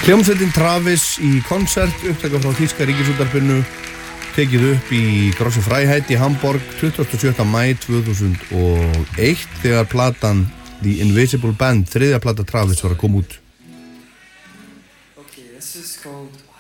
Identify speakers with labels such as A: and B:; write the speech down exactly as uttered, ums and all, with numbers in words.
A: Hljómsveitin Travis í konsert, upptaka frá þýska ríkisútvarpinu, tekið upp í Grosse Freiheit í Hamborg tuttugasta og sjötta maí tvö þúsund og eitt þegar platan The Invisible Band, þriðja plata Travis, var að koma út.
B: Okay, this is called